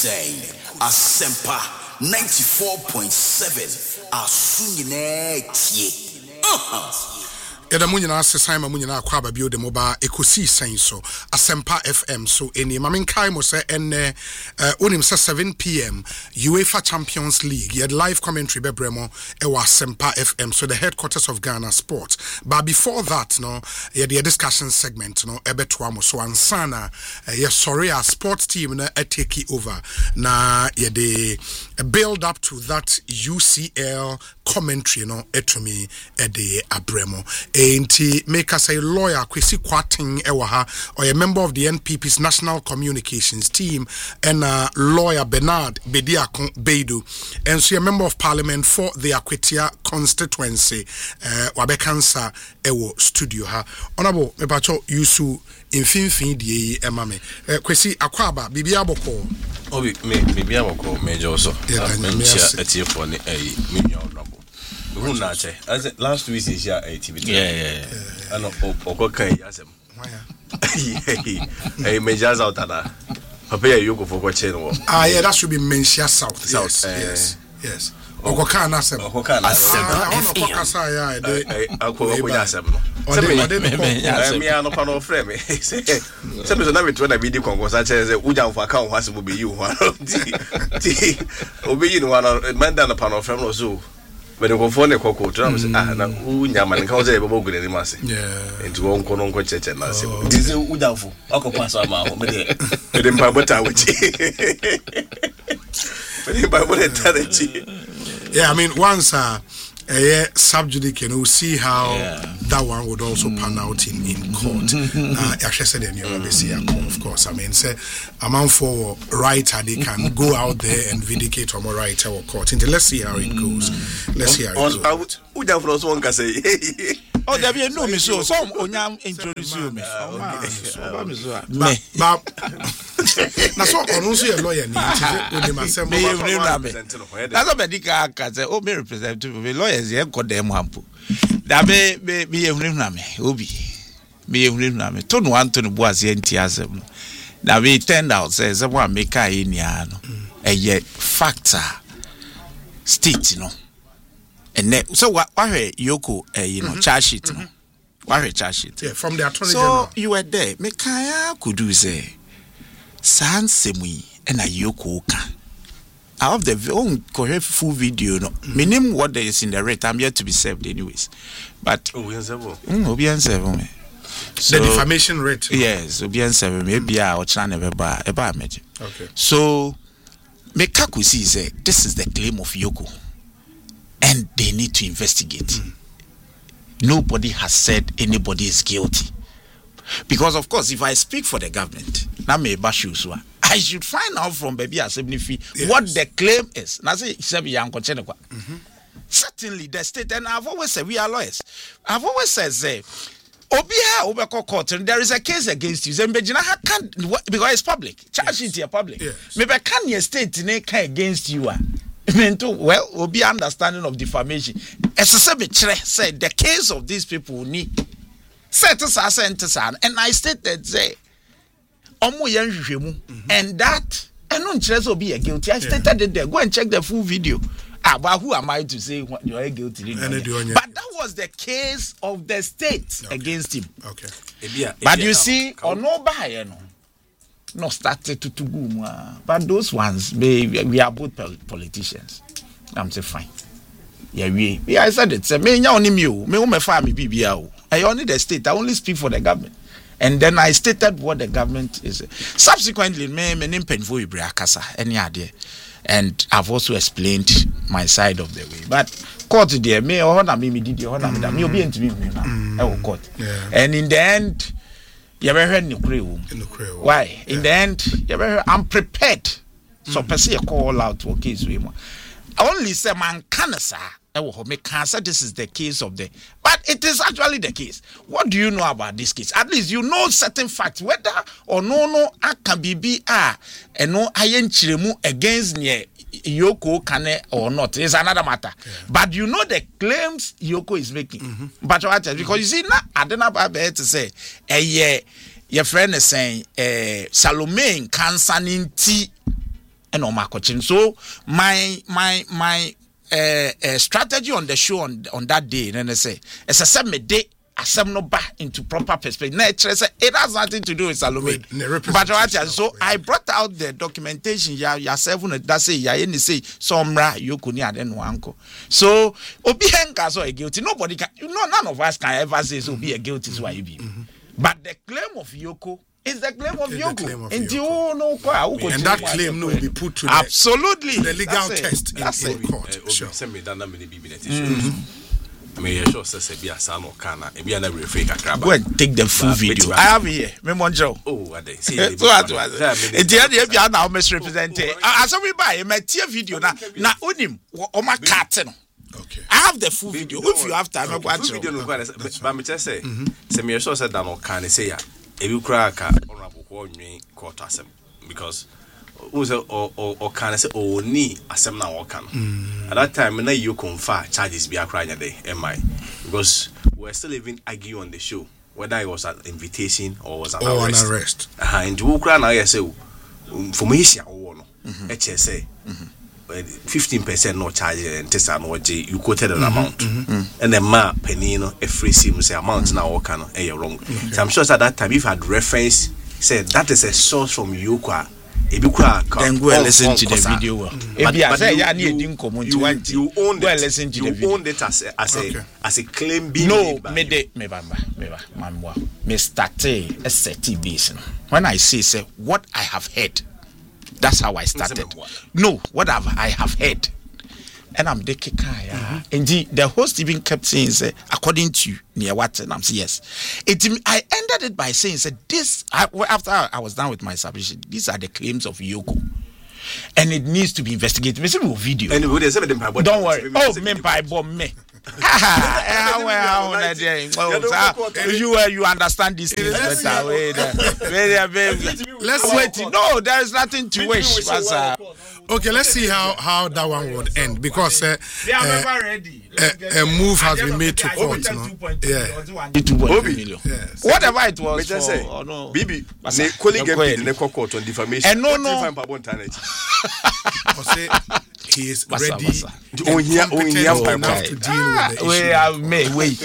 saying Asempa 94.7 Asunyine. Eda munyina asesa ma munyina akwa ba bio de moba ekosi sen so Asempa FM so eni ma menkai mo se enne onim se 7 p.m. UEFA Champions League yet live commentary bebremo e wa Asempa FM so the headquarters of Ghana Sport. But before that no ye the discussion segment no ebetwa mo so ansana ye sorry our sports team na take over na ye the build up to that UCL commentary no etumi e de abremo enti make us a lawyer Kwesi Kwating ewa or a member of the NPP's national communications team and lawyer Bernard Bediakon Beidu and so a member of parliament for the Akwetia constituency wabekansa ewo studio ha honorable mebacho yusu infinfin die emame Kwesi akwaba bibia boko obi me bibia boko mejo so mentia etiefo ne menyo honorable who na che as last week is here activity yeah and okokan yasem hey mejas out ana papa you go for kwache no yeah, that should be Mensia South yes okokan asem okokasa ya de akosem no me ano pa no frame me say me na me to na bidi kongosa che say ujamfo aka ho asem be you ho ti obi you no one man da na pa no frame no so but the phone koko to am say na unyama nka oze ebe bogure ni mase enti won kono nko cheche na se dize ujamfo akopasa ma ho me de mpa bota wuchi me mpa bota tarechi. Yeah, I mean once subjudice and we'll see how that one would also pan out in court. Actually said in of course. I mean say amount for writer they can go out there and vindicate on a writer or court. Let's see how it goes. Let's see how it goes. Oh, there be no me so some onyam introduce you me. But na so onu so your lawyer ni oni masem me that's a medical case o me representative me lawyers here go dem hampo da be ehunu na me obi me ehunu na me to no Anthony Boazie ntiasem na we turned out say someone make kai ni ano eye factor state no. And so what Yoko charge sheet no what charge sheet from the attorney general. So you were there me kaya could do say san semui and a Yoko ka I have the own correct full video no minimum what there is in the rate I'm yet to be served anyways but obian seven me the defamation rate yes obian seven maybe or channel eba meje okay so me kakusi say this is the claim of Yoko and they need to investigate. Nobody has said anybody is guilty. Because of course, if I speak for the government, I should find out from Baby Assembly fee what the claim is. Certainly the state, and I've always said we are lawyers. I've always said there is a case against you. Because it's public. Charge it here public. Maybe can your state against you? Well, will be understanding of defamation. As I said, the case of these people need and I stated say, and that and no interest will be a guilty. I stated it there. Go and check the full video. But who am I to say what you are guilty? But that was the case of the state against him. Okay. But you see, or no buyer, no started to go, but those ones we are both politicians. I'm saying fine. Yeah, I said it. Say me only me me family BBA. I only the state. I only speak for the government. And then I stated what the government is. Subsequently, me name painful Ibriakasa any idea. And I've also explained my side of the way. But court there, me or me did you me be into me now. Court. And in the end. Why? In the end, I'm prepared. So per se call out for case we only say man cancer. This is the case of the but it is actually the case. What do you know about this case? At least you know certain facts, whether or no can be and no iron chiremu against near Yoko Kane or not is another matter. But you know the claims Yoko is making. But what because you see now I don't know about to say your friend is saying Salome cancer tea and Omakochin. So my strategy on the show on that day, then I say, as a 7 day, asem no back into proper perspective. It has nothing to do with Salome. But so I brought out the documentation. Yourself that say any say somra you could near then uncle. So Obienka so a guilty. Nobody can, none of us can ever say so be a guilty is why you be. But the claim of Yoko is the claim of Yoko. And that claim will be put to absolutely the legal test in court. Sure. May I show say be a son or kana e be an fake akraba. Go and take the full video. I have here. Memonjo. Oh, what they see. So what was it? The be now misrepresent. As we buy my tear video na onim o ma cat no. Okay. I have the full video. If you have time, I watch video no go. But me just say me show say that no can say ya. E bi kura ka honorable ko nwen court asem because or can say ni asem na work at that time na you confirm charges be akra nya dey because we're still even arguing on the show whether it was an invitation or was an arrest. And you kra na say for me sia wo no e che say 15% no charge and test and what you quoted an amount and the map penny no a free sim say amount na work no e wrong. So I'm sure at that time if had reference said that is a source from Yoko. Then go and listen to the video. You own it as a claim being me start a set base. When I say what I have heard, that's how I started. No, what I have heard. And I'm the kikaya. And the host even kept saying, according to you, near what? And I'm saying, yes. I ended it by saying, after I was done with my submission, these are the claims of Yoko. And it needs to be investigated. Video. Don't worry. Oh, me. You understand these things better. Let's wait. No, there is nothing to wish. Okay, let's see how that one would end because they are never ready. A move has been made to court. Yes. Whatever it was. No. Bibi, colleague in the court on defamation. And no. He is ready enough to deal with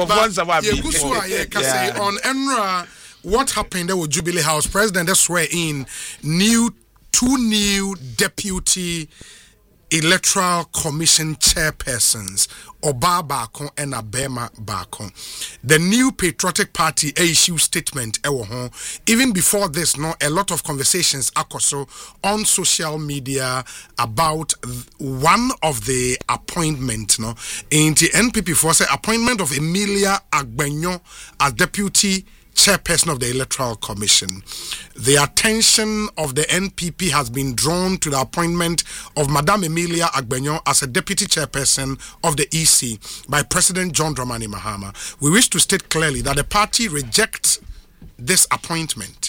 it. On Enra, what happened there with Jubilee House? President swear in two new deputy electoral commission chairpersons, Oba Bakon and Abema Bakon. The new Patriotic Party issue statement. Even before this, a lot of conversations also on social media about one of the appointment. In the NPP for say appointment of Emilia Agbenyo as deputy chairperson of the Electoral Commission. The attention of the NPP has been drawn to the appointment of Madame Emilia Agbenyo as a deputy chairperson of the EC by President John Dramani Mahama. We wish to state clearly that the party rejects this appointment.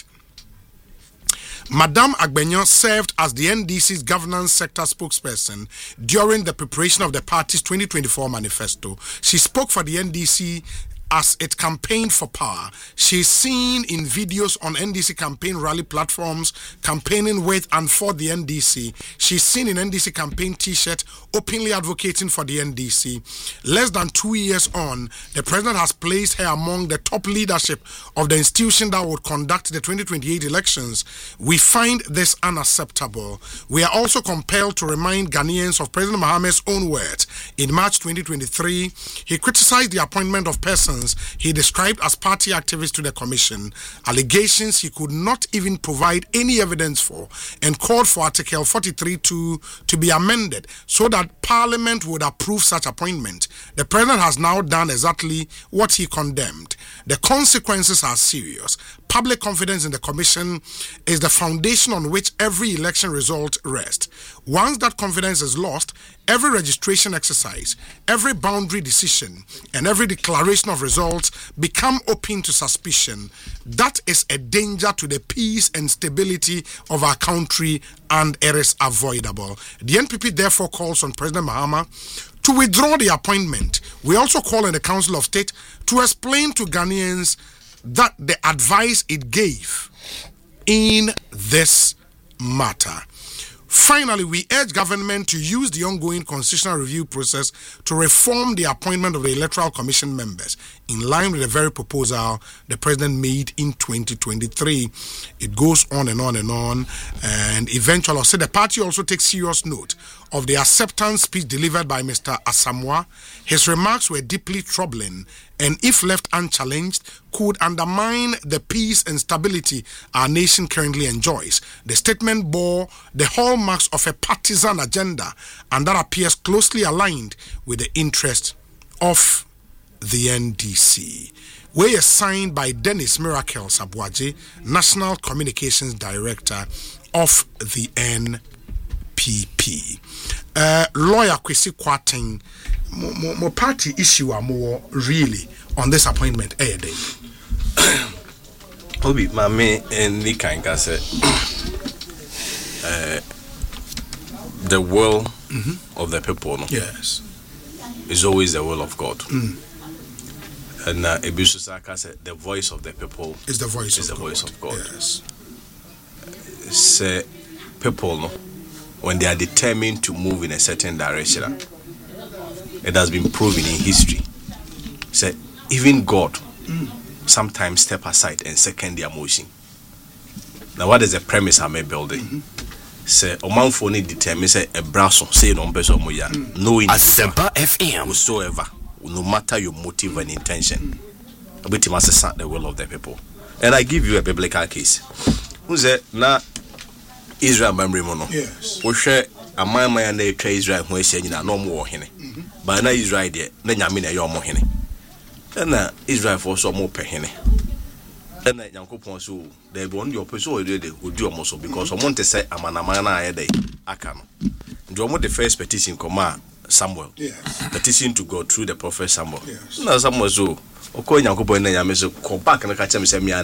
Madame Agbenyo served as the NDC's governance sector spokesperson during the preparation of the party's 2024 manifesto. She spoke for the NDC as it campaigned for power. She's seen in videos on NDC campaign rally platforms campaigning with and for the NDC. She's seen in NDC campaign t-shirt openly advocating for the NDC. Less than 2 years on, the president has placed her among the top leadership of the institution that would conduct the 2028 elections. We find this unacceptable. We are also compelled to remind Ghanaians of President Mahama's own words. In March 2023, he criticized the appointment of persons he described as party activists to the commission, allegations he could not even provide any evidence for, and called for Article 43(2) to be amended so that Parliament would approve such appointment. The President has now done exactly what he condemned. The consequences are serious. Public confidence in the commission is the foundation on which every election result rests. Once that confidence is lost, every registration exercise, every boundary decision, and every declaration of results become open to suspicion. That is a danger to the peace and stability of our country, and it is avoidable. The NPP therefore calls on President Mahama to withdraw the appointment. We also call on the Council of State to explain to Ghanaians that the advice it gave in this matter. Finally, we urge government to use the ongoing constitutional review process to reform the appointment of the Electoral Commission members in line with the very proposal the President made in 2023. It goes on and on and on. And eventually, I'll say the party also takes serious note of the acceptance speech delivered by Mr. Asamoah. His remarks were deeply troubling and, if left unchallenged, could undermine the peace and stability our nation currently enjoys. The statement bore the hallmarks of a partisan agenda, and that appears closely aligned with the interest of the NDC. Where is signed by Dennis Miracle Sabuaje, National Communications Director of the NPP. Lawyer Kwesi Kwarteng, mo party issue are more really on this appointment day. Obi mame any kind of say the will of the people, no? Yes, is always the will of God. And Ebisu Saka said the voice of the people is the voice of God. Yes. Say people, no, when they are determined to move in a certain direction, it has been proven in history. Say even God sometimes step aside and second their motion. Now, what is the premise I'm building? Say Oman phone determine say a brasso say no person moya no Asempa FM whatsoever, no matter your motive and intention, but must assert the will of the people. And I give you a biblical case. Who said na Israel memory mono? Yes. We share a man na Israel who is saying na no more hene. But na Israel there na nyame na yo mo hene. Na Israel for so mo pehene. And na Yankopon so they be on your person or they would do almost because someone to say amanamana na day aka no. Ndio the first petition come Samuel. Yes. Petition to God through the prophet Samuel. Yes. Na Samuel so okoy Yankopon na nyame so come back na ka chem say me na